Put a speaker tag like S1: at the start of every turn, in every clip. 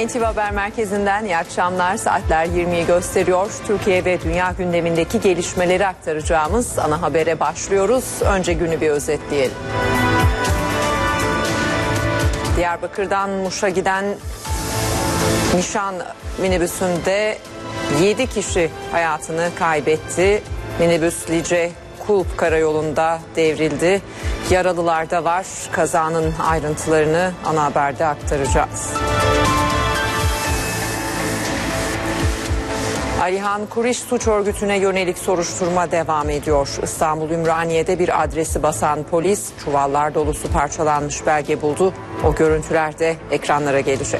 S1: NTV Haber Merkezi'nden iyi akşamlar. Saatler 20'yi gösteriyor. Türkiye ve dünya gündemindeki gelişmeleri aktaracağımız ana habere başlıyoruz. Önce günü bir özetleyelim. Diyarbakır'dan Muş'a giden Nişan minibüsünde 7 kişi hayatını kaybetti. Minibüs Lice Kulp Karayolu'nda devrildi. Yaralılar da var. Kazanın ayrıntılarını ana haberde aktaracağız. Alihan Kuriş suç örgütüne yönelik soruşturma devam ediyor. İstanbul Ümraniye'de bir adresi basan polis çuvallar dolusu parçalanmış belge buldu. O görüntüler de ekranlara gelecek.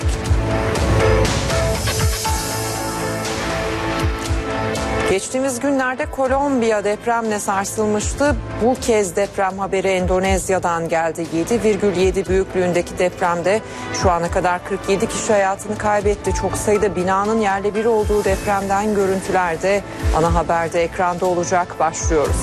S1: Geçtiğimiz günlerde Kolombiya depremle sarsılmıştı. Bu kez deprem haberi Endonezya'dan geldi. 7,7 büyüklüğündeki depremde şu ana kadar 47 kişi hayatını kaybetti. Çok sayıda binanın yerle bir olduğu depremden görüntüler de ana haberde ekranda olacak. Başlıyoruz.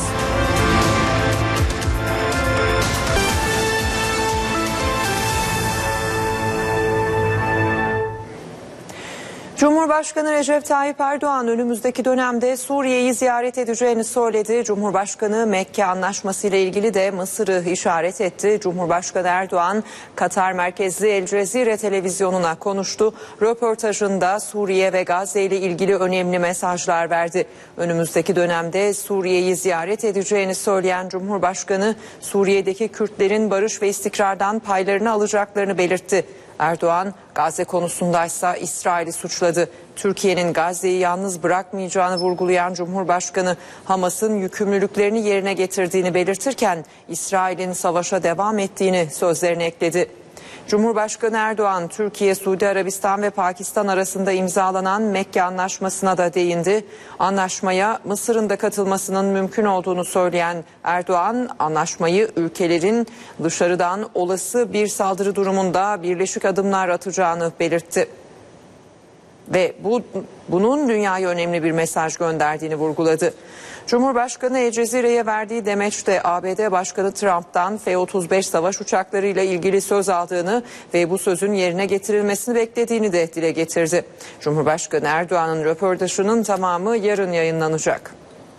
S1: Cumhurbaşkanı Recep Tayyip Erdoğan önümüzdeki dönemde Suriye'yi ziyaret edeceğini söyledi. Cumhurbaşkanı Mekke Anlaşması ile ilgili de Mısır'ı işaret etti. Cumhurbaşkanı Erdoğan Katar merkezli El Cezire televizyonuna konuştu. Röportajında Suriye ve Gazze ile ilgili önemli mesajlar verdi. Önümüzdeki dönemde Suriye'yi ziyaret edeceğini söyleyen Cumhurbaşkanı Suriye'deki Kürtlerin barış ve istikrardan paylarını alacaklarını belirtti. Erdoğan Gazze konusundaysa İsrail'i suçladı. Türkiye'nin Gazze'yi yalnız bırakmayacağını vurgulayan Cumhurbaşkanı Hamas'ın yükümlülüklerini yerine getirdiğini belirtirken İsrail'in savaşa devam ettiğini sözlerine ekledi. Cumhurbaşkanı Erdoğan, Türkiye, Suudi Arabistan ve Pakistan arasında imzalanan Mekke Anlaşması'na da değindi. Anlaşmaya Mısır'ın da katılmasının mümkün olduğunu söyleyen Erdoğan, anlaşmayı ülkelerin dışarıdan olası bir saldırı durumunda birleşik adımlar atacağını belirtti. Ve bunun dünyaya önemli bir mesaj gönderdiğini vurguladı. Cumhurbaşkanı El Cezire'ye verdiği demeçte ABD Başkanı Trump'tan F-35 savaş uçaklarıyla ilgili söz aldığını ve bu sözün yerine getirilmesini beklediğini de dile getirdi. Cumhurbaşkanı Erdoğan'ın röportajının tamamı yarın yayınlanacak.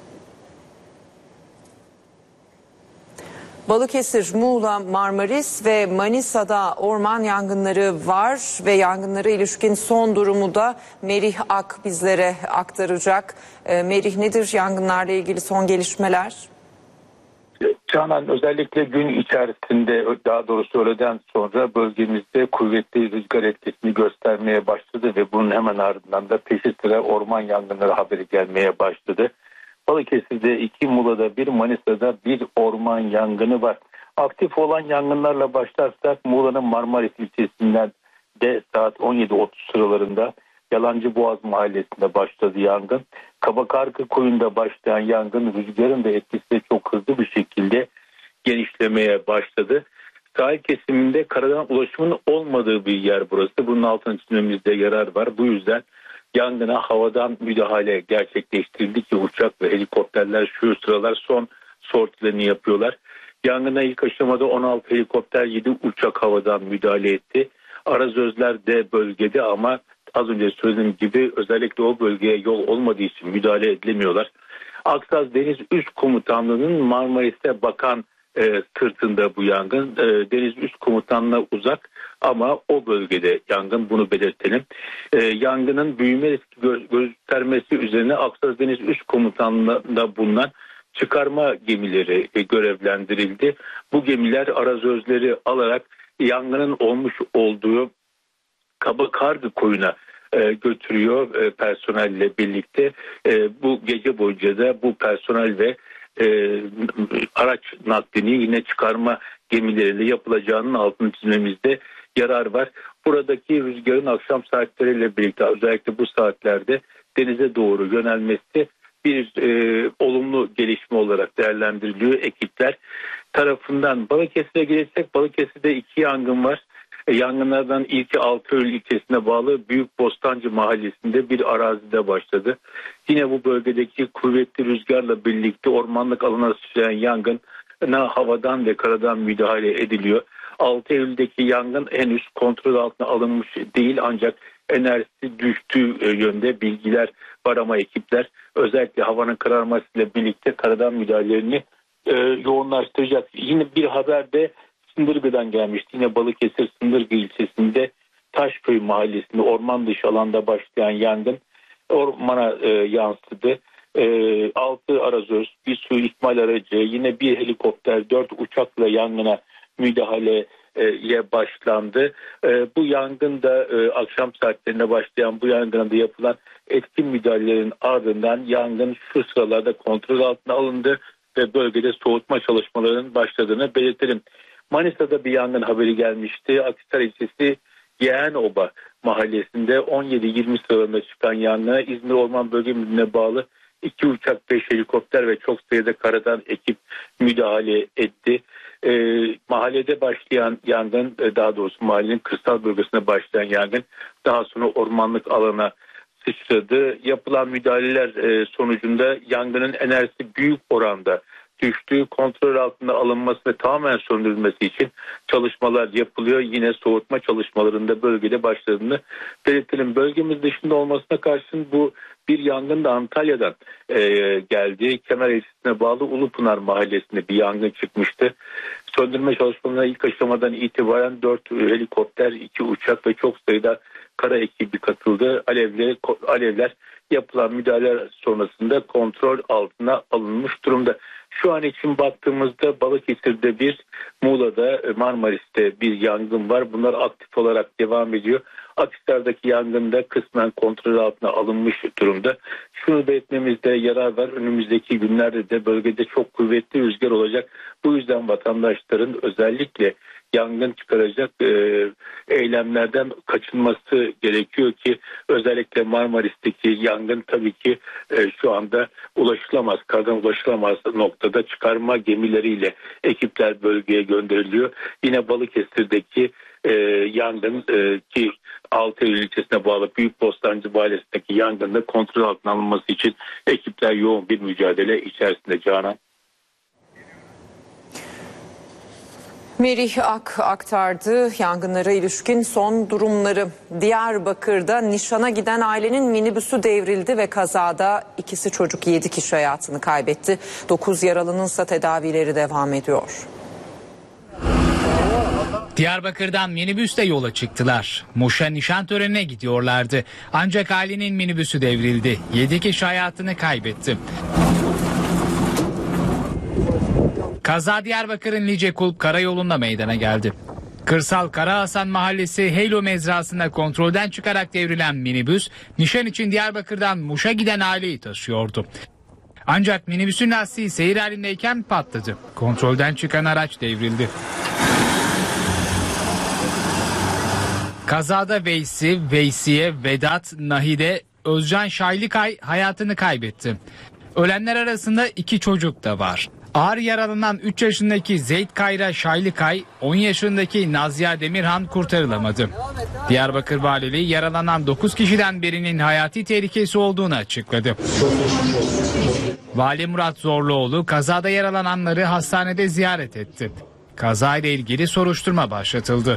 S1: Balıkesir, Muğla, Marmaris ve Manisa'da orman yangınları var ve yangınlara ilişkin son durumu da Merih Ak bizlere aktaracak. Merih, nedir yangınlarla ilgili son gelişmeler?
S2: Canan, özellikle gün içerisinde, daha doğrusu öğleden sonra bölgemizde kuvvetli rüzgar etkisini göstermeye başladı ve bunun hemen ardından da peşi sıra orman yangınları haberi gelmeye başladı. Balıkesir'de 2, Muğla'da 1, Manisa'da 1 orman yangını var. Aktif olan yangınlarla başlarsak Muğla'nın Marmaris ilçesinden de saat 17.30 sıralarında Yalancıboğaz mahallesinde başladı yangın. Kabakarkı koyunda başlayan yangın rüzgarın da etkisiyle çok hızlı bir şekilde genişlemeye başladı. Sahil kesiminde karadan ulaşımın olmadığı bir yer burası. Bunun altını çizmemizde yarar var. Bu yüzden yangına havadan müdahale gerçekleştirildi ki uçak ve helikopterler şu sıralar son sortilerini yapıyorlar. Yangına ilk aşamada 16 helikopter, 7 uçak havadan müdahale etti. Arazözler de bölgede ama az önce söylediğim gibi özellikle o bölgeye yol olmadığı için müdahale edilemiyorlar. Aksaz Deniz Üst Komutanlığı'nın Marmaris'e bakan sırtında bu yangın. Deniz Üst Komutanlığı'na uzak ama o bölgede yangın, bunu belirtelim. Yangının büyüme riski göstermesi üzerine Aksaz Deniz Üst Komutanlığı'nda bulunan çıkarma gemileri görevlendirildi. Bu gemiler arazözleri alarak yangının olmuş olduğu Kabakargı koyuna götürüyor personelle birlikte. Bu gece boyunca da bu personel ve araç naklini yine çıkarma gemileriyle yapılacağının altını çizmemizde yarar var. Buradaki rüzgarın akşam saatleriyle birlikte özellikle bu saatlerde denize doğru yönelmesi bir olumlu gelişme olarak değerlendiriliyor ekipler tarafından. Balıkesir'e gelirsek Balıkesir'de 2 yangın var. Yangınlardan ilki Altıöl ilçesine bağlı Büyük Bostancı mahallesinde bir arazide başladı. Yine bu bölgedeki kuvvetli rüzgarla birlikte ormanlık alana sıçrayan yangına havadan ve karadan müdahale ediliyor. 6 Eylül'deki yangın henüz kontrol altına alınmış değil, ancak enerjisi düştüğü yönde bilgiler var ama ekipler özellikle havanın kararmasıyla birlikte karadan müdahalelerini yoğunlaştıracak. Yine bir haber de Sındırgı'dan gelmişti. Yine Balıkesir Sındırgı ilçesinde Taşköy mahallesinde orman dışı alanda başlayan yangın ormana yansıdı. 6 arazöz, bir su ikmal aracı, yine bir helikopter, 4 uçakla yangına müdahaleye başlandı. Bu yangında akşam saatlerinde başlayan bu yangında yapılan etkin müdahalelerin ardından yangın şu sıralarda kontrol altına alındı ve bölgede soğutma çalışmalarının başladığını belirtelim. Manisa'da bir yangın haberi gelmişti. Akhisar ilçesi Yeğenoba mahallesinde 17-20 sıralarında çıkan yangına İzmir Orman Bölge Müdürlüğü'ne bağlı 2 uçak, 5 helikopter ve çok sayıda karadan ekip müdahale etti. Mahallede başlayan yangın, daha doğrusu mahallenin kırsal bölgesine başlayan yangın daha sonra ormanlık alana sıçradı. Yapılan müdahaleler sonucunda yangının enerjisi büyük oranda düştüğü, kontrol altında alınması ve tamamen söndürülmesi için çalışmalar yapılıyor. Yine soğutma çalışmalarında bölgede başladığını belirtelim. Bölgemiz dışında olmasına karşın bu bir yangın da Antalya'dan geldi. Kemer ilçesine bağlı Ulupınar mahallesinde bir yangın çıkmıştı. Söndürme çalışmalarına ilk aşamadan itibaren 4 helikopter, 2 uçak ve çok sayıda kara ekibi katıldı. Alevler yapılan müdahaleler sonrasında kontrol altına alınmış durumda. Şu an için baktığımızda Balıkesir'de bir, Muğla'da, Marmaris'te bir yangın var. Bunlar aktif olarak devam ediyor. Akhisar'daki yangında kısmen kontrol altına alınmış durumda. Şunu belirtmemizde yarar var. Önümüzdeki günlerde de bölgede çok kuvvetli rüzgar olacak. Bu yüzden vatandaşların özellikle yangın çıkaracak eylemlerden kaçınması gerekiyor ki özellikle Marmaris'teki yangın tabii ki şu anda ulaşılamaz, karadan ulaşılamaz noktada çıkarma gemileriyle ekipler bölgeye gönderiliyor. Yine Balıkesir'deki yangın ki 6 Eylül ilçesine bağlı Büyükbostancı mahallesindeki yangında kontrol altına alınması için ekipler yoğun bir mücadele içerisinde Canan.
S1: Merih Ak aktardı yangınlara ilişkin son durumları. Diyarbakır'da nişana giden ailenin minibüsü devrildi ve kazada ikisi çocuk 7 kişi hayatını kaybetti. 9 yaralınınsa tedavileri devam ediyor.
S3: Diyarbakır'dan minibüsle yola çıktılar. Muş'a nişan törenine gidiyorlardı. Ancak ailenin minibüsü devrildi. 7 kişi hayatını kaybetti. Kaza Diyarbakır'ın Licekulp karayolunda meydana geldi. Kırsal Karahasan Mahallesi Heylo mezrasında kontrolden çıkarak devrilen minibüs, nişan için Diyarbakır'dan Muş'a giden aileyi taşıyordu. Ancak minibüsün lastiği seyir halindeyken patladı. Kontrolden çıkan araç devrildi. Kazada Veysiye, Vedat, Nahide, Özcan Şaylıkay hayatını kaybetti. Ölenler arasında 2 çocuk da var. Ağır yaralanan 3 yaşındaki Zeyd Kayra Şaylıkay, 10 yaşındaki Nazya Demirhan kurtarılamadı. Diyarbakır Valiliği yaralanan 9 kişiden birinin hayati tehlikesi olduğunu açıkladı. Vali Murat Zorluoğlu kazada yaralananları hastanede ziyaret etti. Kazayla ilgili soruşturma başlatıldı.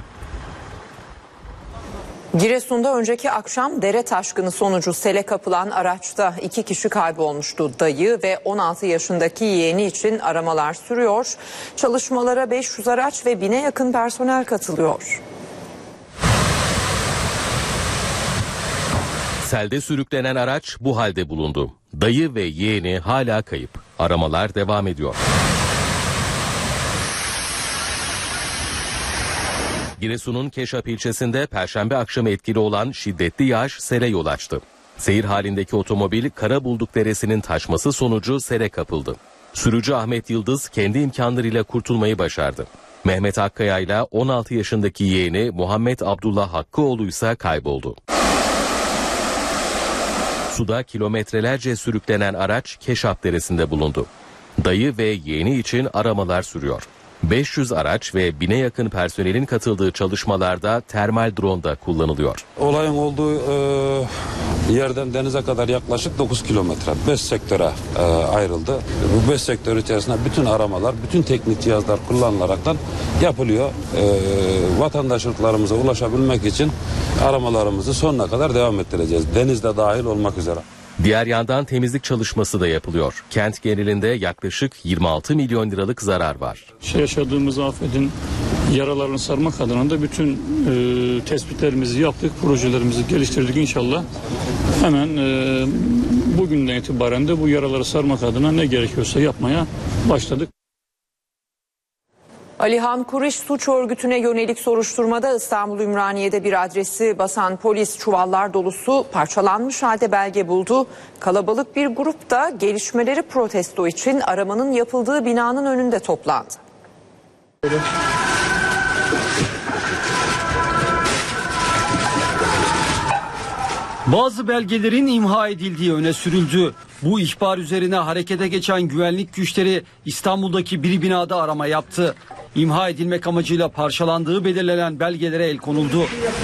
S1: Giresun'da önceki akşam dere taşkını sonucu sele kapılan araçta 2 kişi kaybolmuştu. Dayı ve 16 yaşındaki yeğeni için aramalar sürüyor. Çalışmalara 500 araç ve 1000'e yakın personel katılıyor.
S4: Selde sürüklenen araç bu halde bulundu. Dayı ve yeğeni hala kayıp. Aramalar devam ediyor. Giresun'un Keşap ilçesinde Perşembe akşamı etkili olan şiddetli yağış sele yol açtı. Seyir halindeki otomobil Karabulduk Deresi'nin taşması sonucu sele kapıldı. Sürücü Ahmet Yıldız kendi imkanlarıyla kurtulmayı başardı. Mehmet Akkaya ile 16 yaşındaki yeğeni Muhammed Abdullah Hakkıoğlu ise kayboldu. Suda kilometrelerce sürüklenen araç Keşap Deresi'nde bulundu. Dayı ve yeğeni için aramalar sürüyor. 500 araç ve 1000'e yakın personelin katıldığı çalışmalarda termal drone da kullanılıyor.
S5: Olayın olduğu yerden denize kadar yaklaşık 9 kilometre 5 sektöre ayrıldı. Bu 5 sektör içerisinde bütün aramalar, bütün teknik cihazlar kullanılaraktan yapılıyor. Vatandaş yurtlarımıza ulaşabilmek için aramalarımızı sonuna kadar devam ettireceğiz. Denizde dahil olmak üzere.
S4: Diğer yandan temizlik çalışması da yapılıyor. Kent genelinde yaklaşık 26 milyon liralık zarar var.
S6: Yaşadığımız afetin yaralarını sarmak adına da bütün tespitlerimizi yaptık, projelerimizi geliştirdik inşallah. Hemen bugünden itibaren de bu yaraları sarmak adına ne gerekiyorsa yapmaya başladık.
S1: Alihan Kuriş suç örgütüne yönelik soruşturmada İstanbul Ümraniye'de bir adresi basan polis çuvallar dolusu parçalanmış halde belge buldu. Kalabalık bir grup da gelişmeleri protesto için aramanın yapıldığı binanın önünde toplandı.
S7: Bazı belgelerin imha edildiği öne sürüldü. Bu ihbar üzerine harekete geçen güvenlik güçleri İstanbul'daki bir binada arama yaptı. İmha edilmek amacıyla parçalandığı belirlenen belgelere el konuldu.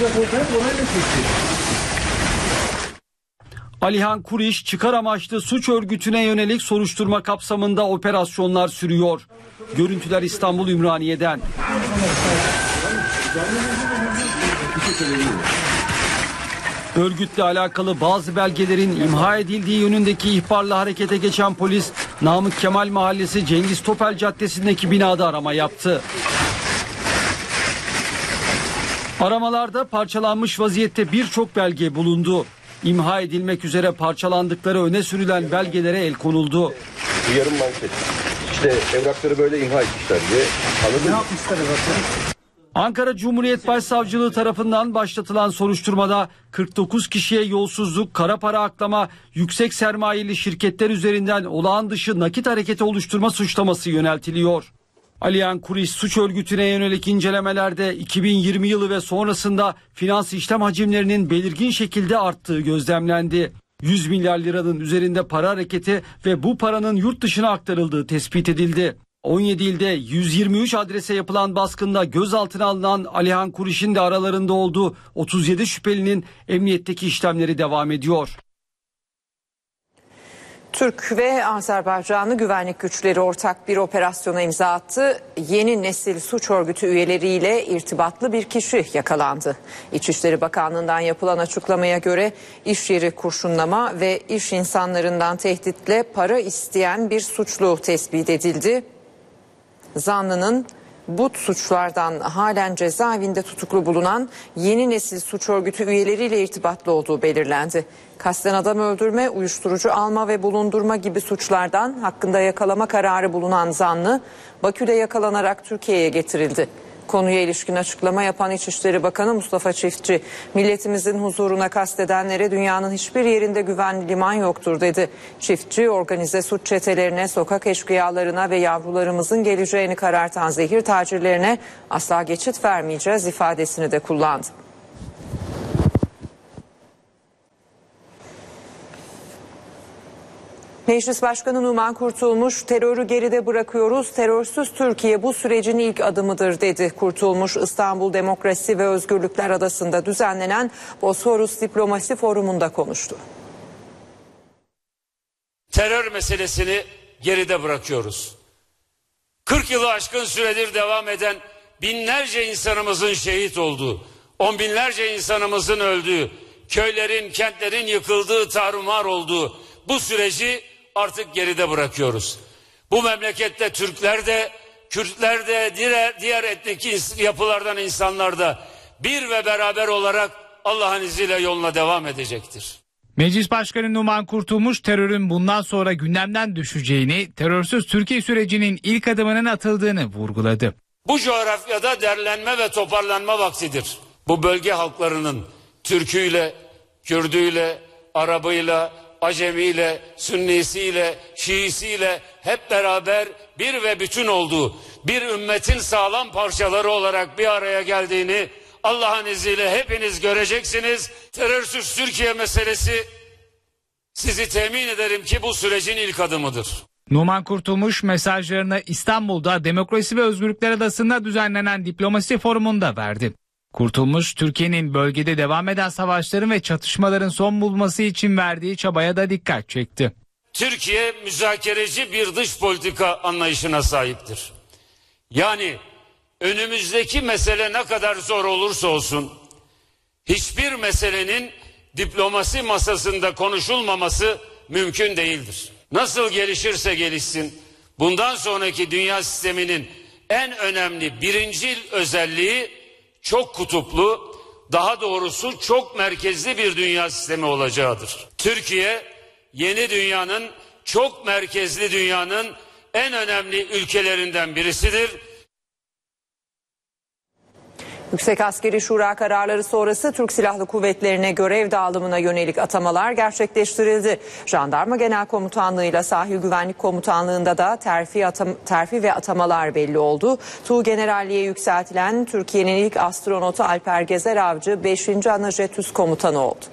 S7: Alihan Kuriş çıkar amaçlı suç örgütüne yönelik soruşturma kapsamında operasyonlar sürüyor. Görüntüler İstanbul Ümraniye'den. Örgütle alakalı bazı belgelerin imha edildiği yönündeki ihbarla harekete geçen polis, Namık Kemal Mahallesi Cengiz Topel Caddesi'ndeki binada arama yaptı. Aramalarda parçalanmış vaziyette birçok belge bulundu. İmha edilmek üzere parçalandıkları öne sürülen belgelere el konuldu.
S8: Yarım manşet. İşte evrakları böyle imha etmişler diye. Anladın mı?
S7: Ankara Cumhuriyet Başsavcılığı tarafından başlatılan soruşturmada 49 kişiye yolsuzluk, kara para aklama, yüksek sermayeli şirketler üzerinden olağan dışı nakit hareketi oluşturma suçlaması yöneltiliyor. Alihan Kuriş suç örgütüne yönelik incelemelerde 2020 yılı ve sonrasında finans işlem hacimlerinin belirgin şekilde arttığı gözlemlendi. 100 milyar liranın üzerinde para hareketi ve bu paranın yurt dışına aktarıldığı tespit edildi. 17 ilde 123 adrese yapılan baskında gözaltına alınan Alihan Kuriş'in de aralarında olduğu 37 şüphelinin emniyetteki işlemleri devam ediyor.
S1: Türk ve Azerbaycanlı güvenlik güçleri ortak bir operasyona imza attı. Yeni nesil suç örgütü üyeleriyle irtibatlı bir kişi yakalandı. İçişleri Bakanlığı'ndan yapılan açıklamaya göre iş yeri kurşunlama ve iş insanlarından tehditle para isteyen bir suçlu tespit edildi. Zanlının bu suçlardan halen cezaevinde tutuklu bulunan yeni nesil suç örgütü üyeleriyle irtibatlı olduğu belirlendi. Kasten adam öldürme, uyuşturucu alma ve bulundurma gibi suçlardan hakkında yakalama kararı bulunan zanlı Bakü'de yakalanarak Türkiye'ye getirildi. Konuya ilişkin açıklama yapan İçişleri Bakanı Mustafa Çiftçi, milletimizin huzuruna kastedenlere dünyanın hiçbir yerinde güvenli liman yoktur dedi. Çiftçi, organize suç çetelerine, sokak eşkıyalarına ve yavrularımızın geleceğini karartan zehir tacirlerine asla geçit vermeyeceğiz ifadesini de kullandı. Meclis Başkanı Numan Kurtulmuş, terörü geride bırakıyoruz, terörsüz Türkiye bu sürecin ilk adımıdır dedi. Kurtulmuş, İstanbul Demokrasi ve Özgürlükler Adası'nda düzenlenen Bosforus Diplomasi Forumu'nda konuştu.
S9: Terör meselesini geride bırakıyoruz. 40 yılı aşkın süredir devam eden binlerce insanımızın şehit olduğu, on binlerce insanımızın öldüğü, köylerin, kentlerin yıkıldığı, tarumar olduğu bu süreci artık geride bırakıyoruz. Bu memlekette Türkler de, Kürtler de, diğer etnik yapılardan insanlar da bir ve beraber olarak Allah'ın izniyle yoluna devam edecektir.
S3: Meclis Başkanı Numan Kurtulmuş terörün bundan sonra gündemden düşeceğini, terörsüz Türkiye sürecinin ilk adımının atıldığını vurguladı.
S9: Bu coğrafyada derlenme ve toparlanma vaktidir. Bu bölge halklarının Türküyle, Kürdüyle, Arabıyla, Acemiyle, Sünnisiyle, Şiisiyle hep beraber bir ve bütün olduğu, bir ümmetin sağlam parçaları olarak bir araya geldiğini Allah'ın izniyle hepiniz göreceksiniz. Terörsüz Türkiye meselesi sizi temin ederim ki bu sürecin ilk adımıdır.
S3: Numan Kurtulmuş mesajlarını İstanbul'da Demokrasi ve Özgürlükler Adası'nda düzenlenen diplomasi forumunda verdi. Kurtulmuş, Türkiye'nin bölgede devam eden savaşların ve çatışmaların son bulması için verdiği çabaya da dikkat çekti.
S9: Türkiye müzakereci bir dış politika anlayışına sahiptir. Yani önümüzdeki mesele ne kadar zor olursa olsun hiçbir meselenin diplomasi masasında konuşulmaması mümkün değildir. Nasıl gelişirse gelişsin bundan sonraki dünya sisteminin en önemli birincil özelliği çok kutuplu, daha doğrusu çok merkezli bir dünya sistemi olacağıdır. Türkiye yeni dünyanın, çok merkezli dünyanın en önemli ülkelerinden birisidir.
S1: Yüksek Askeri Şura kararları sonrası Türk Silahlı Kuvvetleri'ne görev dağılımına yönelik atamalar gerçekleştirildi. Jandarma Genel Komutanlığı ile Sahil Güvenlik Komutanlığı'nda da terfi ve atamalar belli oldu. Tuğgeneralliğe yükseltilen Türkiye'nin ilk astronotu Alper Gezer Avcı 5. Anajet Üs Komutanı oldu.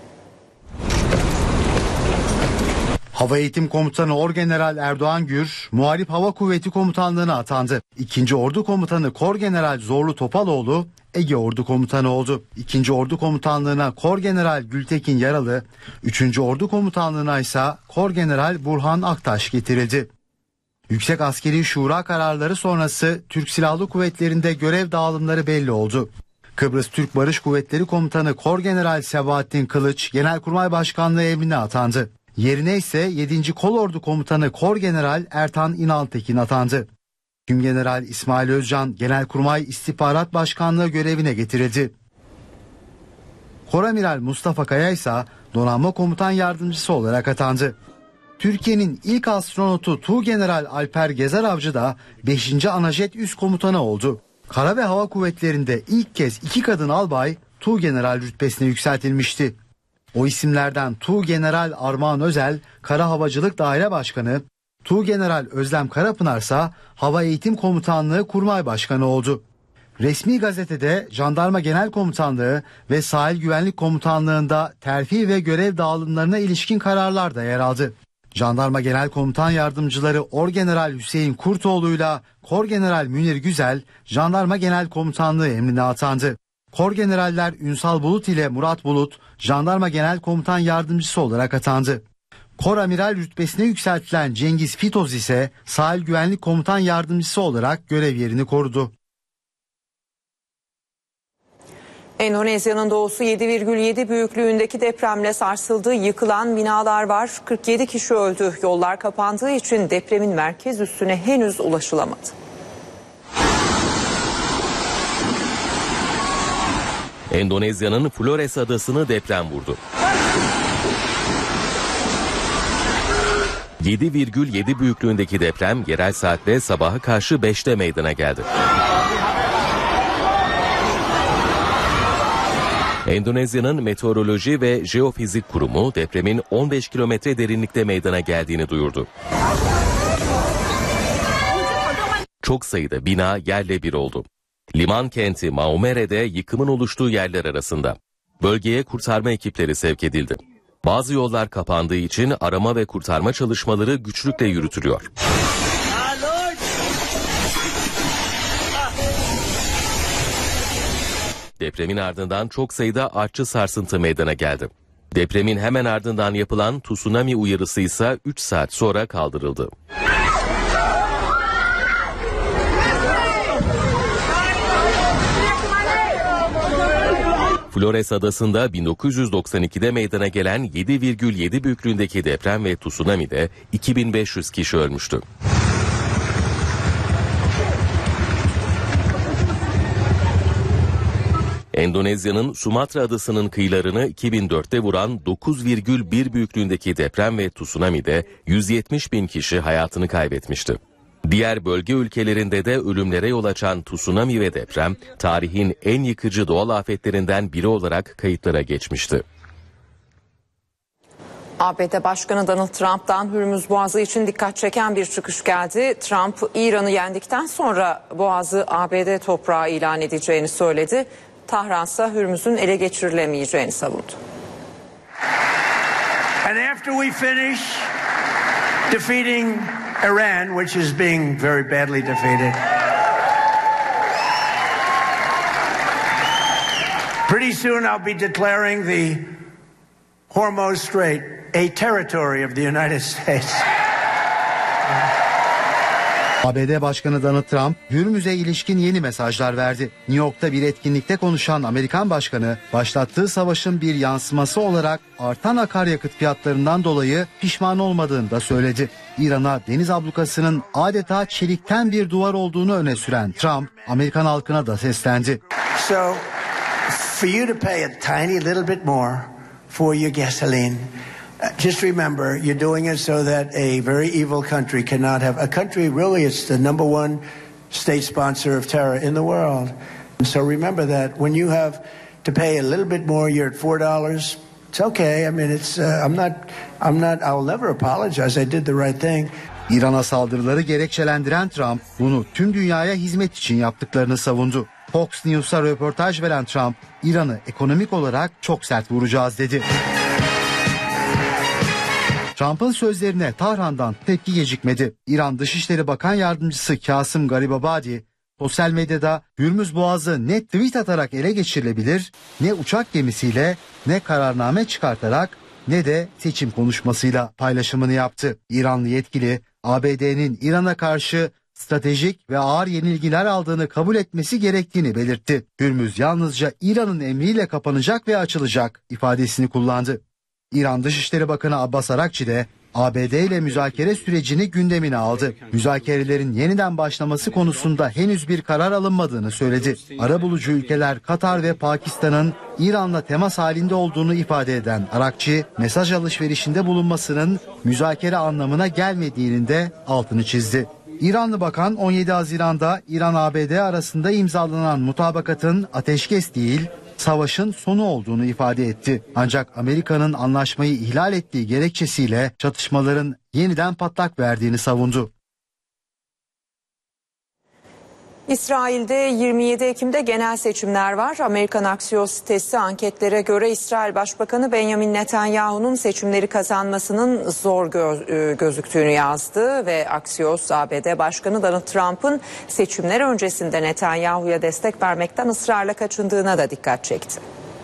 S10: Hava Eğitim Komutanı Orgeneral Erdoğan Gür, Muharip Hava Kuvveti Komutanlığı'na atandı. 2. Ordu Komutanı Korgeneral Zorlu Topaloğlu, Ege Ordu Komutanı oldu. 2. Ordu Komutanlığı'na Korgeneral Gültekin Yaralı, 3. Ordu Komutanlığı'na ise Korgeneral Burhan Aktaş getirildi. Yüksek Askeri Şura kararları sonrası Türk Silahlı Kuvvetleri'nde görev dağılımları belli oldu. Kıbrıs Türk Barış Kuvvetleri Komutanı Korgeneral Sebahattin Kılıç, Genelkurmay Başkanlığı emrine atandı. Yerine ise 7. Kolordu Komutanı Korgeneral Ertan İnaltekin atandı. Tümgeneral İsmail Özcan Genelkurmay İstihbarat Başkanlığı görevine getirildi. Koramiral Mustafa Kaya ise Donanma Komutan Yardımcısı olarak atandı. Türkiye'nin ilk astronotu Tuğgeneral Alper Gezer Avcı da 5. Anajet Üs Komutanı oldu. Kara ve Hava Kuvvetleri'nde ilk kez 2 kadın albay Tuğgeneral rütbesine yükseltilmişti. O isimlerden Tuğgeneral Armağan Özel, Kara Havacılık Daire Başkanı, Tuğgeneral Özlem Karapınar ise Hava Eğitim Komutanlığı Kurmay Başkanı oldu. Resmi gazetede Jandarma Genel Komutanlığı ve Sahil Güvenlik Komutanlığı'nda terfi ve görev dağılımlarına ilişkin kararlar da yer aldı. Jandarma Genel Komutan Yardımcıları Orgeneral Hüseyin Kurtoğlu'yla Korgeneral Münir Güzel, Jandarma Genel Komutanlığı emrine atandı. Korgeneraller Ünsal Bulut ile Murat Bulut, Jandarma Genel Komutan Yardımcısı olarak atandı. Koramiral rütbesine yükseltilen Cengiz Fitoz ise Sahil Güvenlik Komutan Yardımcısı olarak görev yerini korudu.
S1: Endonezya'nın doğusu 7,7 büyüklüğündeki depremle sarsıldı. Yıkılan binalar var. 47 kişi öldü. Yollar kapandığı için depremin merkez üssüne henüz ulaşılamadı.
S4: Endonezya'nın Flores adasını deprem vurdu. 7,7 büyüklüğündeki deprem yerel saatle sabaha karşı 5'te meydana geldi. Endonezya'nın Meteoroloji ve Jeofizik Kurumu depremin 15 kilometre derinlikte meydana geldiğini duyurdu. Çok sayıda bina yerle bir oldu. Liman kenti Maumere'de yıkımın oluştuğu yerler arasında. Bölgeye kurtarma ekipleri sevk edildi. Bazı yollar kapandığı için arama ve kurtarma çalışmaları güçlükle yürütülüyor. Depremin ardından çok sayıda artçı sarsıntı meydana geldi. Depremin hemen ardından yapılan tsunami uyarısı ise 3 saat sonra kaldırıldı. Flores adasında 1992'de meydana gelen 7,7 büyüklüğündeki deprem ve tsunami'de 2500 kişi ölmüştü. Endonezya'nın Sumatra adasının kıyılarını 2004'te vuran 9,1 büyüklüğündeki deprem ve tsunami'de 170 bin kişi hayatını kaybetmişti. Diğer bölge ülkelerinde de ölümlere yol açan tsunami ve deprem tarihin en yıkıcı doğal afetlerinden biri olarak kayıtlara geçmişti.
S1: ABD Başkanı Donald Trump'tan Hürmüz Boğazı için dikkat çeken bir çıkış geldi. Trump, İran'ı yendikten sonra Boğazı ABD toprağı ilan edeceğini söyledi. Tahran ise Hürmüz'ün ele geçirilemeyeceğini savundu.
S11: And after we finish, defeating Iran, which is being very badly defeated. Pretty soon I'll be declaring the Hormuz Strait a territory of the United States.
S10: ABD Başkanı Donald Trump, Hürmüz'e ilişkin yeni mesajlar verdi. New York'ta bir etkinlikte konuşan Amerikan Başkanı, başlattığı savaşın bir yansıması olarak artan akaryakıt fiyatlarından dolayı pişman olmadığını da söyledi. İran'a deniz ablukasının adeta çelikten bir duvar olduğunu öne süren Trump, Amerikan halkına da seslendi.
S11: So, for you to pay a tiny little bit more for your gasoline, just remember, you're doing it so that a very evil country cannot have a country. Really, it's the number one state sponsor of terror in the world. And so remember that when you have to pay a little bit more, you're at $4. It's okay. I mean, it's I'm not. I'll never apologize. I did the right thing.
S10: İran'a saldırıları gerekçelendiren Trump, bunu tüm dünyaya hizmet için yaptıklarını savundu. Fox News'a röportaj veren Trump, İran'ı ekonomik olarak çok sert vuracağız dedi. Trump'ın sözlerine Tahran'dan tepki gecikmedi. İran Dışişleri Bakan Yardımcısı Kasım Garibabadi, sosyal medyada Hürmüz Boğazı ne tweet atarak ele geçirilebilir, ne uçak gemisiyle, ne kararname çıkartarak, ne de seçim konuşmasıyla paylaşımını yaptı. İranlı yetkili, ABD'nin İran'a karşı stratejik ve ağır yenilgiler aldığını kabul etmesi gerektiğini belirtti. Hürmüz yalnızca İran'ın emriyle kapanacak ve açılacak ifadesini kullandı. İran Dışişleri Bakanı Abbas Arakçi de ABD ile müzakere sürecini gündemine aldı. Müzakerelerin yeniden başlaması konusunda henüz bir karar alınmadığını söyledi. Arabulucu ülkeler Katar ve Pakistan'ın İran'la temas halinde olduğunu ifade eden Arakçi, mesaj alışverişinde bulunmasının müzakere anlamına gelmediğinin de altını çizdi. İranlı bakan 17 Haziran'da İran-ABD arasında imzalanan mutabakatın ateşkes değil, savaşın sonu olduğunu ifade etti. Ancak Amerika'nın anlaşmayı ihlal ettiği gerekçesiyle çatışmaların yeniden patlak verdiğini savundu.
S1: İsrail'de 27 Ekim'de genel seçimler var. Amerikan Axios sitesi anketlere göre İsrail Başbakanı Benjamin Netanyahu'nun seçimleri kazanmasının zor gözüktüğünü yazdı ve Axios ABD Başkanı Donald Trump'ın seçimler öncesinde Netanyahu'ya destek vermekten ısrarla kaçındığına da dikkat çekti.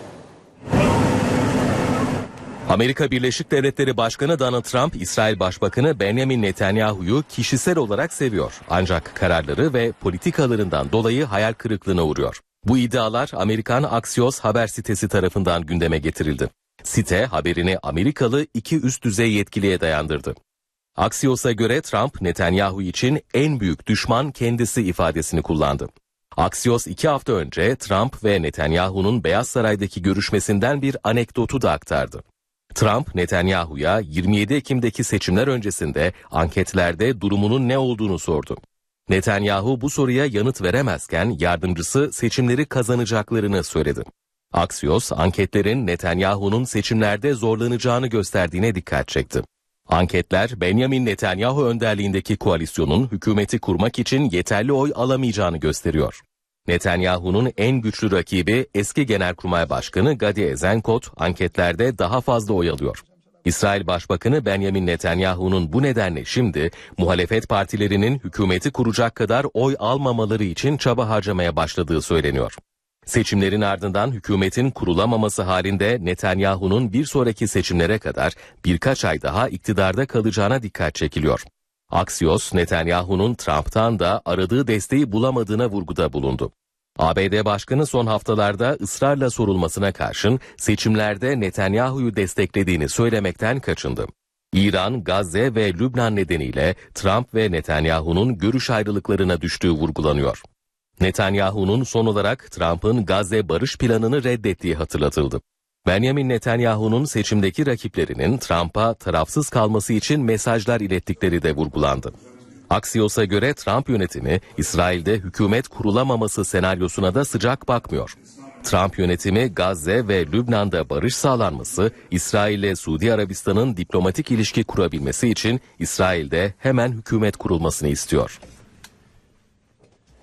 S4: Amerika Birleşik Devletleri Başkanı Donald Trump, İsrail Başbakanı Benjamin Netanyahu'yu kişisel olarak seviyor. Ancak kararları ve politikalarından dolayı hayal kırıklığına uğruyor. Bu iddialar Amerikan Axios haber sitesi tarafından gündeme getirildi. Site haberini Amerikalı iki üst düzey yetkiliye dayandırdı. Axios'a göre Trump, Netanyahu için en büyük düşman kendisi ifadesini kullandı. Axios 2 hafta önce Trump ve Netanyahu'nun Beyaz Saray'daki görüşmesinden bir anekdotu da aktardı. Trump, Netanyahu'ya 27 Ekim'deki seçimler öncesinde anketlerde durumunun ne olduğunu sordu. Netanyahu bu soruya yanıt veremezken yardımcısı seçimleri kazanacaklarını söyledi. Axios, anketlerin Netanyahu'nun seçimlerde zorlanacağını gösterdiğine dikkat çekti. Anketler, Benjamin Netanyahu önderliğindeki koalisyonun hükümeti kurmak için yeterli oy alamayacağını gösteriyor. Netanyahu'nun en güçlü rakibi eski Genelkurmay Başkanı Gadi Eisenkot anketlerde daha fazla oy alıyor. İsrail Başbakanı Benjamin Netanyahu'nun bu nedenle şimdi muhalefet partilerinin hükümeti kuracak kadar oy almamaları için çaba harcamaya başladığı söyleniyor. Seçimlerin ardından hükümetin kurulamaması halinde Netanyahu'nun bir sonraki seçimlere kadar birkaç ay daha iktidarda kalacağına dikkat çekiliyor. Axios, Netanyahu'nun Trump'tan da aradığı desteği bulamadığına vurguda bulundu. ABD Başkanı son haftalarda ısrarla sorulmasına karşın seçimlerde Netanyahu'yu desteklediğini söylemekten kaçındı. İran, Gazze ve Lübnan nedeniyle Trump ve Netanyahu'nun görüş ayrılıklarına düştüğü vurgulanıyor. Netanyahu'nun son olarak Trump'ın Gazze barış planını reddettiği hatırlatıldı. Benjamin Netanyahu'nun seçimdeki rakiplerinin Trump'a tarafsız kalması için mesajlar ilettikleri de vurgulandı. Axios'a göre Trump yönetimi İsrail'de hükümet kurulamaması senaryosuna da sıcak bakmıyor. Trump yönetimi Gazze ve Lübnan'da barış sağlanması, İsrail ile Suudi Arabistan'ın diplomatik ilişki kurabilmesi için İsrail'de hemen hükümet kurulmasını istiyor.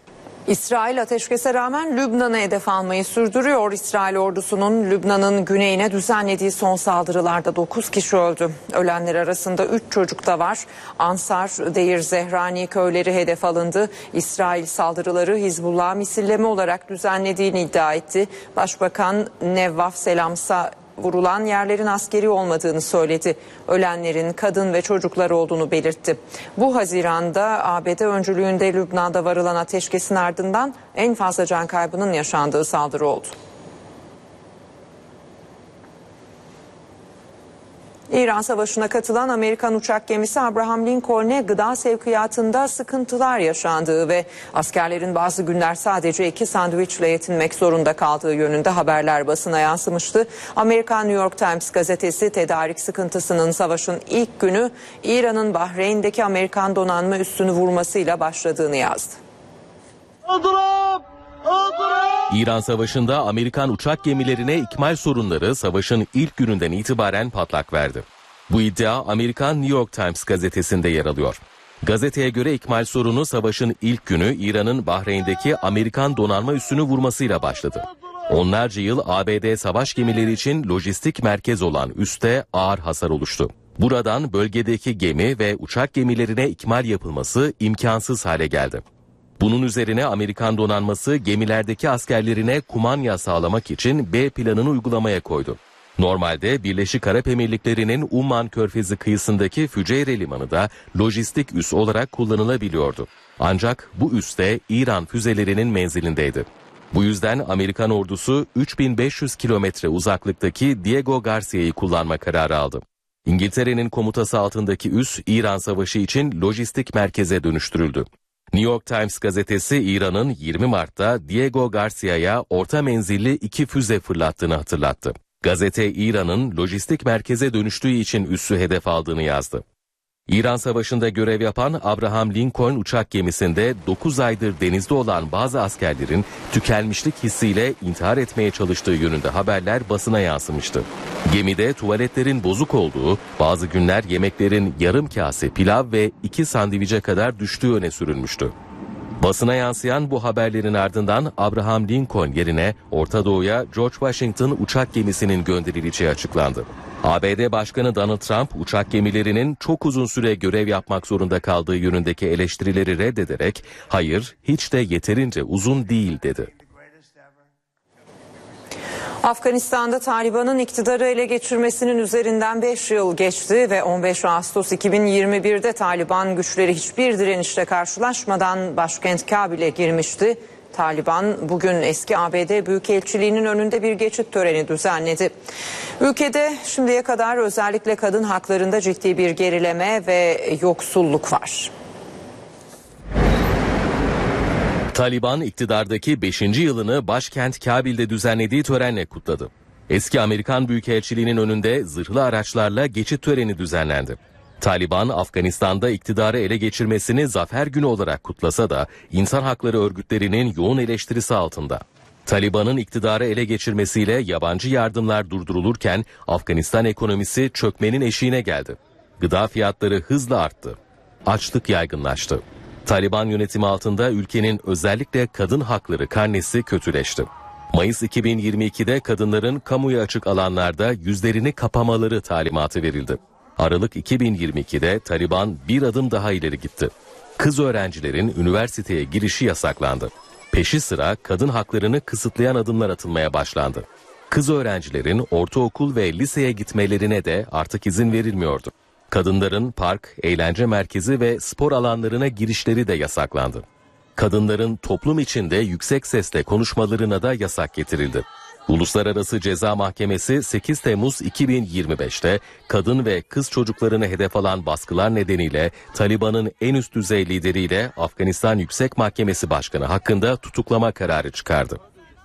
S1: İsrail ateşkese rağmen Lübnan'ı hedef almayı sürdürüyor. İsrail ordusunun Lübnan'ın güneyine düzenlediği son saldırılarda 9 kişi öldü. Ölenler arasında 3 çocuk da var. Ansar, Deir Zehrani köyleri hedef alındı. İsrail saldırıları Hizbullah misilleme olarak düzenlediğini iddia etti. Başbakan Nevvaf Selamsa vurulan yerlerin askeri olmadığını söyledi. Ölenlerin kadın ve çocuklar olduğunu belirtti. Bu Haziran'da ABD öncülüğünde Lübnan'da varılan ateşkesin ardından en fazla can kaybının yaşandığı saldırı oldu. İran Savaşı'na katılan Amerikan uçak gemisi Abraham Lincoln'e gıda sevkiyatında sıkıntılar yaşandığı ve askerlerin bazı günler sadece 2 sandviçle yetinmek zorunda kaldığı yönünde haberler basına yansımıştı. Amerikan New York Times gazetesi tedarik sıkıntısının savaşın ilk günü İran'ın Bahreyn'deki Amerikan donanma üssünü vurmasıyla başladığını yazdı.
S4: İran Savaşı'nda Amerikan uçak gemilerine ikmal sorunları savaşın ilk gününden itibaren patlak verdi. Bu iddia Amerikan New York Times gazetesinde yer alıyor. Gazeteye göre ikmal sorunu savaşın ilk günü İran'ın Bahreyn'deki Amerikan donanma üssünü vurmasıyla başladı. Onlarca yıl ABD savaş gemileri için lojistik merkez olan üste ağır hasar oluştu. Buradan bölgedeki gemi ve uçak gemilerine ikmal yapılması imkansız hale geldi. Bunun üzerine Amerikan donanması gemilerdeki askerlerine kumanya sağlamak için B planını uygulamaya koydu. Normalde Birleşik Arap Emirlikleri'nin Umman Körfezi kıyısındaki Füceyre Limanı da lojistik üs olarak kullanılabiliyordu. Ancak bu üs de İran füzelerinin menzilindeydi. Bu yüzden Amerikan ordusu 3500 kilometre uzaklıktaki Diego Garcia'yı kullanma kararı aldı. İngiltere'nin komutası altındaki üs İran Savaşı için lojistik merkeze dönüştürüldü. New York Times gazetesi İran'ın 20 Mart'ta Diego Garcia'ya orta menzilli 2 füze fırlattığını hatırlattı. Gazete İran'ın lojistik merkeze dönüştüğü için üssü hedef aldığını yazdı. İran Savaşı'nda görev yapan Abraham Lincoln uçak gemisinde 9 aydır denizde olan bazı askerlerin tükenmişlik hissiyle intihar etmeye çalıştığı yönünde haberler basına yansımıştı. Gemide tuvaletlerin bozuk olduğu, bazı günler yemeklerin yarım kase pilav ve 2 sandviçe kadar düştüğü öne sürülmüştü. Basına yansıyan bu haberlerin ardından Abraham Lincoln yerine Orta Doğu'ya George Washington uçak gemisinin gönderileceği açıklandı. ABD Başkanı Donald Trump uçak gemilerinin çok uzun süre görev yapmak zorunda kaldığı yönündeki eleştirileri reddederek hayır hiç de yeterince uzun değil dedi.
S1: Afganistan'da Taliban'ın iktidarı ele geçirmesinin üzerinden 5 yıl geçti ve 15 Ağustos 2021'de Taliban güçleri hiçbir direnişle karşılaşmadan başkent Kabil'e girmişti. Taliban bugün eski ABD Büyükelçiliği'nin önünde bir geçit töreni düzenledi. Ülkede şimdiye kadar özellikle kadın haklarında ciddi bir gerileme ve yoksulluk var.
S4: Taliban iktidardaki 5. yılını başkent Kabil'de düzenlediği törenle kutladı. Eski Amerikan Büyükelçiliği'nin önünde zırhlı araçlarla geçit töreni düzenlendi. Taliban, Afganistan'da iktidarı ele geçirmesini zafer günü olarak kutlasa da insan hakları örgütlerinin yoğun eleştirisi altında. Taliban'ın iktidarı ele geçirmesiyle yabancı yardımlar durdurulurken Afganistan ekonomisi çökmenin eşiğine geldi. Gıda fiyatları hızla arttı. Açlık yaygınlaştı. Taliban yönetimi altında ülkenin özellikle kadın hakları karnesi kötüleşti. Mayıs 2022'de kadınların kamuya açık alanlarda yüzlerini kapamaları talimatı verildi. Aralık 2022'de Taliban bir adım daha ileri gitti. Kız öğrencilerin üniversiteye girişi yasaklandı. Peşi sıra kadın haklarını kısıtlayan adımlar atılmaya başlandı. Kız öğrencilerin ortaokul ve liseye gitmelerine de artık izin verilmiyordu. Kadınların park, eğlence merkezi ve spor alanlarına girişleri de yasaklandı. Kadınların toplum içinde yüksek sesle konuşmalarına da yasak getirildi. Uluslararası Ceza Mahkemesi 8 Temmuz 2025'te kadın ve kız çocuklarını hedef alan baskılar nedeniyle Taliban'ın en üst düzey lideriyle Afganistan Yüksek Mahkemesi Başkanı hakkında tutuklama kararı çıkardı.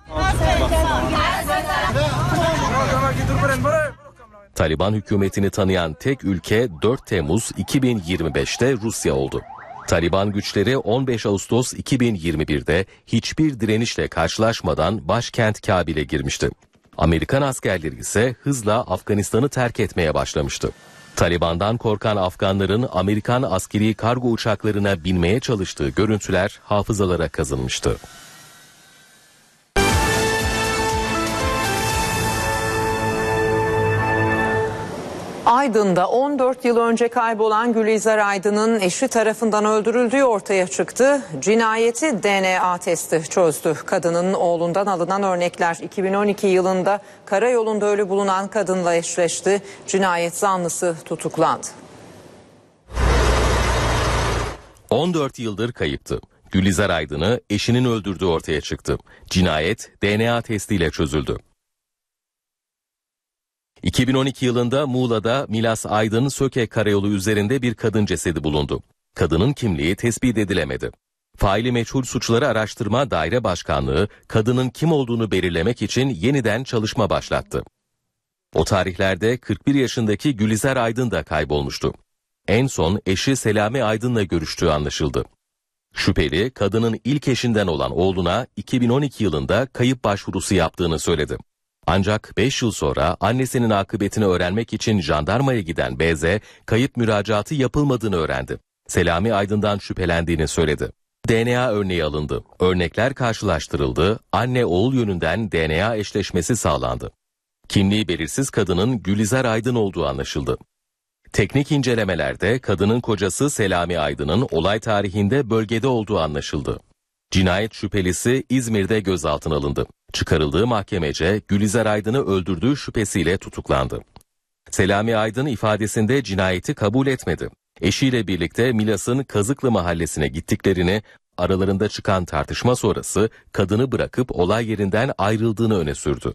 S4: Taliban hükümetini tanıyan tek ülke 4 Temmuz 2025'te Rusya oldu. Taliban güçleri 15 Ağustos 2021'de hiçbir direnişle karşılaşmadan başkent Kabil'e girmişti. Amerikan askerleri ise hızla Afganistan'ı terk etmeye başlamıştı. Taliban'dan korkan Afganların Amerikan askeri kargo uçaklarına binmeye çalıştığı görüntüler hafızalara kazınmıştı.
S1: Aydın'da 14 yıl önce kaybolan Gülizar Aydın'ın eşi tarafından öldürüldüğü ortaya çıktı. Cinayeti DNA testi çözdü. Kadının oğlundan alınan örnekler 2012 yılında karayolunda ölü bulunan kadınla eşleşti. Cinayet zanlısı tutuklandı.
S4: 14 yıldır kayıptı. Gülizar Aydın'ı eşinin öldürdüğü ortaya çıktı. Cinayet DNA testiyle çözüldü. 2012 yılında Muğla'da Milas Aydın Söke karayolu üzerinde bir kadın cesedi bulundu. Kadının kimliği tespit edilemedi. Faili meçhul suçları araştırma daire başkanlığı kadının kim olduğunu belirlemek için yeniden çalışma başlattı. O tarihlerde 41 yaşındaki Gülizar Aydın da kaybolmuştu. En son eşi Selami Aydın'la görüştüğü anlaşıldı. Şüpheli kadının ilk eşinden olan oğluna 2012 yılında kayıp başvurusu yaptığını söyledi. Ancak 5 yıl sonra annesinin akıbetini öğrenmek için jandarmaya giden BZ, kayıp müracaatı yapılmadığını öğrendi. Selami Aydın'dan şüphelendiğini söyledi. DNA örneği alındı. Örnekler karşılaştırıldı. Anne oğul yönünden DNA eşleşmesi sağlandı. Kimliği belirsiz kadının Gülizar Aydın olduğu anlaşıldı. Teknik incelemelerde kadının kocası Selami Aydın'ın olay tarihinde bölgede olduğu anlaşıldı. Cinayet şüphelisi İzmir'de gözaltına alındı. Çıkarıldığı mahkemece Gülizar Aydın'ı öldürdüğü şüphesiyle tutuklandı. Selami Aydın ifadesinde cinayeti kabul etmedi. Eşiyle birlikte Milas'ın Kazıklı mahallesine gittiklerini, aralarında çıkan tartışma sonrası kadını bırakıp olay yerinden ayrıldığını öne sürdü.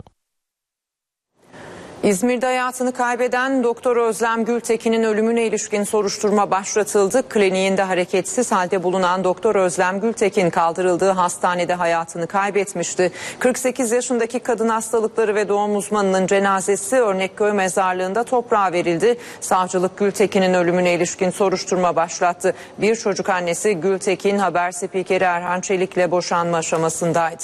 S1: İzmir'de hayatını kaybeden Doktor Özlem Gültekin'in ölümüne ilişkin soruşturma başlatıldı. Kliniğinde hareketsiz halde bulunan Doktor Özlem Gültekin kaldırıldığı hastanede hayatını kaybetmişti. 48 yaşındaki kadın hastalıkları ve doğum uzmanının cenazesi Örnekköy mezarlığında toprağa verildi. Savcılık Gültekin'in ölümüne ilişkin soruşturma başlattı. Bir çocuk annesi Gültekin haber spikeri Erhan Çelik'le boşanma aşamasındaydı.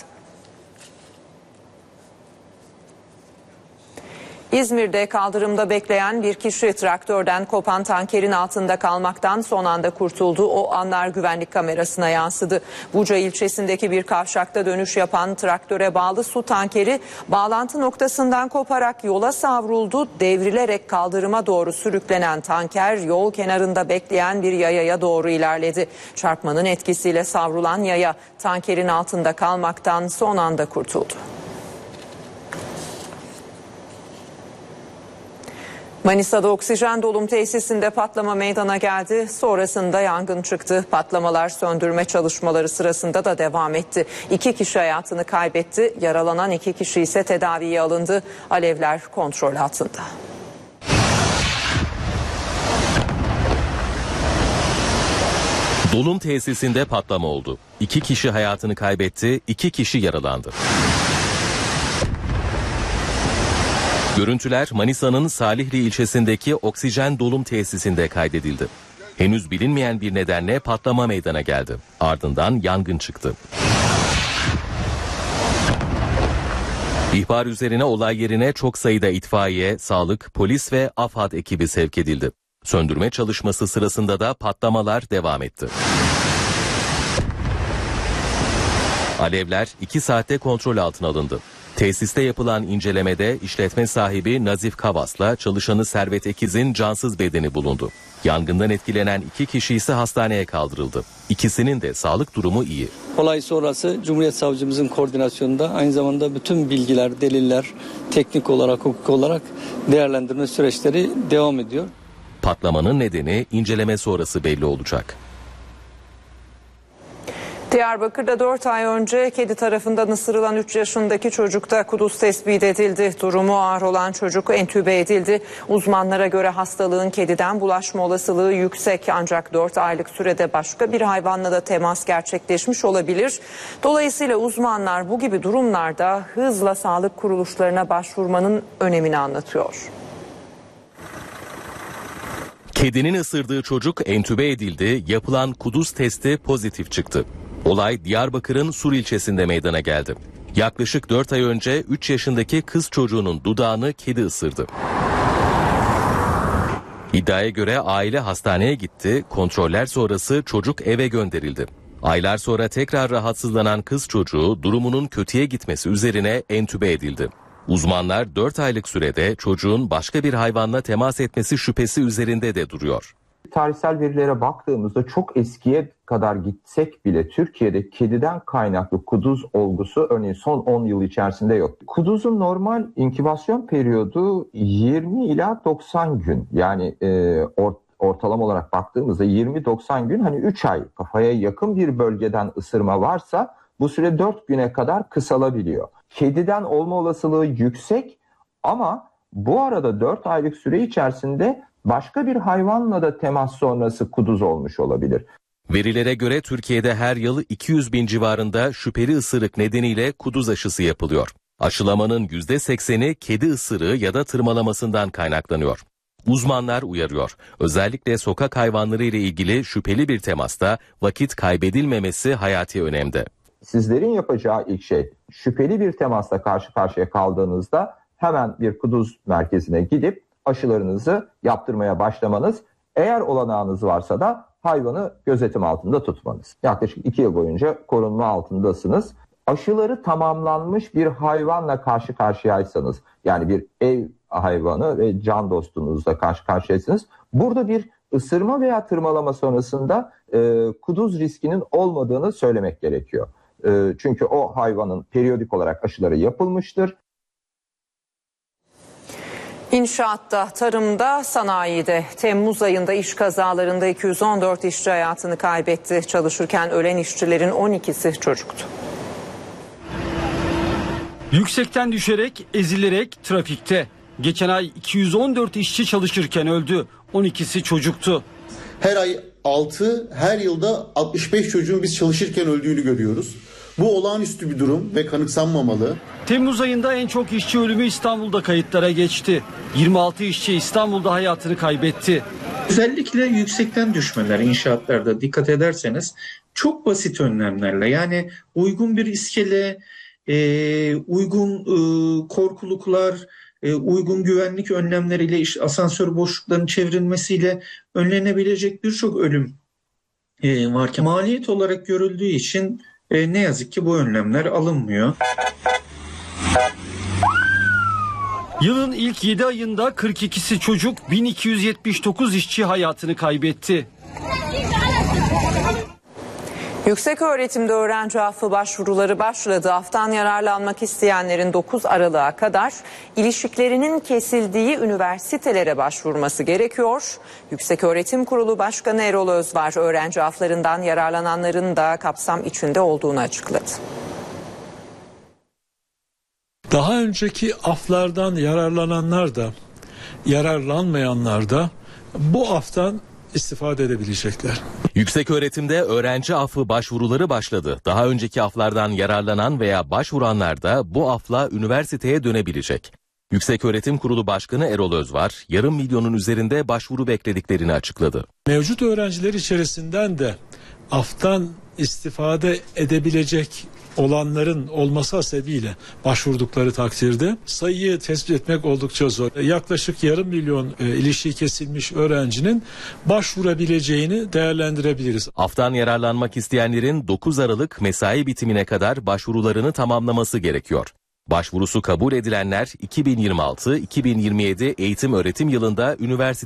S1: İzmir'de kaldırımda bekleyen bir kişi traktörden kopan tankerin altında kalmaktan son anda kurtuldu. O anlar güvenlik kamerasına yansıdı. Buca ilçesindeki bir kavşakta dönüş yapan traktöre bağlı su tankeri bağlantı noktasından koparak yola savruldu. Devrilerek kaldırıma doğru sürüklenen tanker yol kenarında bekleyen bir yayaya doğru ilerledi. Çarpmanın etkisiyle savrulan yaya tankerin altında kalmaktan son anda kurtuldu. Manisa'da oksijen dolum tesisinde patlama meydana geldi. Sonrasında yangın çıktı. Patlamalar söndürme çalışmaları sırasında da devam etti. 2 kişi hayatını kaybetti. Yaralanan 2 kişi ise tedaviye alındı. Alevler kontrol altında.
S4: Dolum tesisinde patlama oldu. 2 kişi hayatını kaybetti, 2 kişi yaralandı. Görüntüler Manisa'nın Salihli ilçesindeki oksijen dolum tesisinde kaydedildi. Henüz bilinmeyen bir nedenle patlama meydana geldi. Ardından yangın çıktı. İhbar üzerine olay yerine çok sayıda itfaiye, sağlık, polis ve AFAD ekibi sevk edildi. Söndürme çalışması sırasında da patlamalar devam etti. Alevler 2 saatte kontrol altına alındı. Tesiste yapılan incelemede işletme sahibi Nazif Kavas'la çalışanı Servet Ekiz'in cansız bedeni bulundu. Yangından etkilenen 2 kişi ise hastaneye kaldırıldı. İkisinin de sağlık durumu iyi.
S12: Olay sonrası Cumhuriyet Savcımızın koordinasyonunda aynı zamanda bütün bilgiler, deliller teknik olarak, hukuk olarak değerlendirme süreçleri devam ediyor.
S4: Patlamanın nedeni inceleme sonrası belli olacak.
S1: Diyarbakır'da 4 ay önce kedi tarafından ısırılan 3 yaşındaki çocukta kuduz tespit edildi. Durumu ağır olan çocuk entübe edildi. Uzmanlara göre hastalığın kediden bulaşma olasılığı yüksek, ancak 4 aylık sürede başka bir hayvanla da temas gerçekleşmiş olabilir. Dolayısıyla uzmanlar bu gibi durumlarda hızla sağlık kuruluşlarına başvurmanın önemini anlatıyor.
S4: Kedinin ısırdığı çocuk entübe edildi, yapılan kuduz testi pozitif çıktı. Olay Diyarbakır'ın Sur ilçesinde meydana geldi. Yaklaşık 4 ay önce 3 yaşındaki kız çocuğunun dudağını kedi ısırdı. İddiaya göre aile hastaneye gitti, kontroller sonrası çocuk eve gönderildi. Aylar sonra tekrar rahatsızlanan kız çocuğu durumunun kötüye gitmesi üzerine entübe edildi. Uzmanlar 4 aylık sürede çocuğun başka bir hayvanla temas etmesi şüphesi üzerinde de duruyor.
S13: Tarihsel verilere baktığımızda çok eskiye kadar gitsek bile Türkiye'de kediden kaynaklı kuduz olgusu örneğin son 10 yıl içerisinde yok. Kuduzun normal inkübasyon periyodu 20 ila 90 gün. Yani ortalama olarak baktığımızda 20-90 gün, hani 3 ay, kafaya yakın bir bölgeden ısırma varsa bu süre 4 güne kadar kısalabiliyor. Kediden olma olasılığı yüksek ama bu arada 4 aylık süre içerisinde başka bir hayvanla da temas sonrası kuduz olmuş olabilir.
S4: Verilere göre Türkiye'de her yıl 200 bin civarında şüpheli ısırık nedeniyle kuduz aşısı yapılıyor. Aşılamanın %80'i kedi ısırığı ya da tırmalamasından kaynaklanıyor. Uzmanlar uyarıyor. Özellikle sokak hayvanları ile ilgili şüpheli bir temasta vakit kaybedilmemesi hayati önemde.
S13: Sizlerin yapacağı ilk şey, şüpheli bir temasla karşı karşıya kaldığınızda hemen bir kuduz merkezine gidip aşılarınızı yaptırmaya başlamanız. Eğer olanağınız varsa da hayvanı gözetim altında tutmanız. Yaklaşık 2 yıl boyunca korunma altındasınız. Aşıları tamamlanmış bir hayvanla karşı karşıyaysanız, yani bir ev hayvanı ve can dostunuzla karşı karşıyaysanız, burada bir ısırma veya tırmalama sonrasında kuduz riskinin olmadığını söylemek gerekiyor. Çünkü o hayvanın periyodik olarak aşıları yapılmıştır.
S1: İnşaatta, tarımda, sanayide Temmuz ayında iş kazalarında 214 işçi hayatını kaybetti. Çalışırken ölen işçilerin 12'si çocuktu.
S7: Yüksekten düşerek, ezilerek trafikte. Geçen ay 214 işçi çalışırken öldü. 12'si çocuktu.
S14: Her ay 6, her yılda 65 çocuğun biz çalışırken öldüğünü görüyoruz. Bu olağanüstü bir durum ve kanıksanmamalı.
S7: Temmuz ayında en çok işçi ölümü İstanbul'da kayıtlara geçti. 26 işçi İstanbul'da hayatını kaybetti.
S15: Özellikle yüksekten düşmeler inşaatlarda dikkat ederseniz çok basit önlemlerle, yani uygun bir iskele, uygun korkuluklar, uygun güvenlik önlemleriyle, asansör boşluklarının çevrilmesiyle önlenebilecek birçok ölüm varken maliyet olarak görüldüğü için ne yazık ki bu önlemler alınmıyor.
S7: Yılın ilk 7 ayında 42'si çocuk, 1279 işçi hayatını kaybetti.
S1: Yükseköğretimde öğrenci affı başvuruları başladı. Aftan yararlanmak isteyenlerin 9 Aralık'a kadar ilişiklerinin kesildiği üniversitelere başvurması gerekiyor. Yükseköğretim Kurulu Başkanı Erol Özvar, öğrenci aflarından yararlananların da kapsam içinde olduğunu açıkladı.
S16: Daha önceki aflardan yararlananlar da yararlanmayanlar da bu aftan istifade edebilecekler.
S4: Yükseköğretimde öğrenci affı başvuruları başladı. Daha önceki aflardan yararlanan veya başvuranlar da bu afla üniversiteye dönebilecek. Yükseköğretim Kurulu Başkanı Erol Özvar, yarım milyonun üzerinde başvuru beklediklerini açıkladı.
S16: Mevcut öğrenciler içerisinden de aftan istifade edebilecek olanların olması hasebiyle başvurdukları takdirde sayıyı tespit etmek oldukça zor. Yaklaşık yarım milyon ilişiği kesilmiş öğrencinin başvurabileceğini değerlendirebiliriz.
S4: Aftan yararlanmak isteyenlerin 9 Aralık mesai bitimine kadar başvurularını tamamlaması gerekiyor. Başvurusu kabul edilenler 2026-2027 eğitim öğretim yılında üniversite